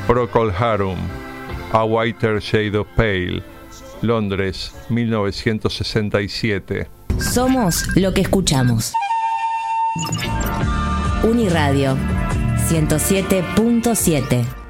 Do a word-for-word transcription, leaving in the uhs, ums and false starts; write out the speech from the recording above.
Procol Harum, A Whiter Shade of Pale, Londres, mil novecientos sesenta y siete. Somos lo que escuchamos. Uniradio ciento siete punto siete.